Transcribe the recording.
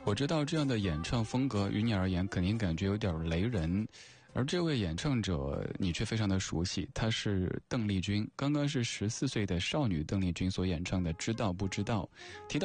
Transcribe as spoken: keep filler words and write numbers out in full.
我知道这样的演唱风格于你而言肯定感觉有点雷人，而这位演唱者你却非常的熟悉，她是邓丽君，刚刚是十四岁的少女邓丽君所演唱的《知道不知道》。提到